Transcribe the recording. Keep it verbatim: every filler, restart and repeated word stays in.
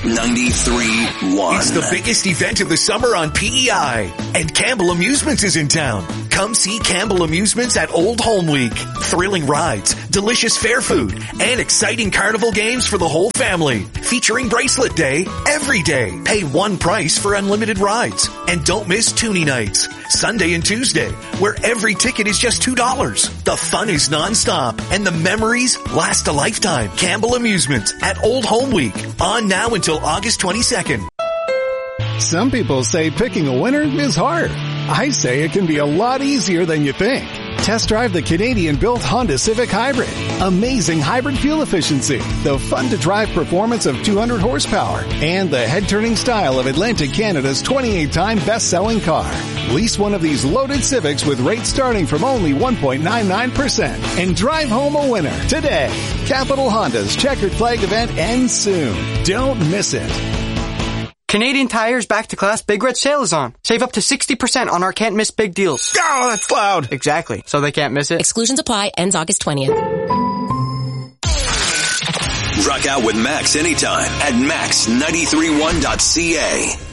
ninety-three point one. It's the biggest event of the summer on P E I, and Campbell Amusements is in town. Come see Campbell Amusements at Old Home Week. Thrilling rides, delicious fair food, and exciting carnival games for the whole family. Featuring Bracelet Day every day. Pay one price for unlimited rides. And don't miss Toonie Nights, Sunday and Tuesday, where every ticket is just two dollars. The fun is nonstop, and the memories last a lifetime. Campbell Amusements at Old Home Week. On now until August twenty-second. Some people say picking a winner is hard. I say it can be a lot easier than you think. Test drive the Canadian-built Honda Civic Hybrid. Amazing hybrid fuel efficiency, the fun-to-drive performance of two hundred horsepower, and the head-turning style of Atlantic Canada's twenty-eight time best-selling car. Lease one of these loaded Civics with rates starting from only one point nine nine percent and drive home a winner today. Capital Honda's Checkered Flag event ends soon. Don't miss it. Canadian Tire's Back to Class Big Red Sale is on. Save up to sixty percent on our can't miss big deals. Oh, that's loud. Exactly. So they can't miss it. Exclusions apply. Ends August twentieth. Rock out with Max anytime at max nine three one dot c a.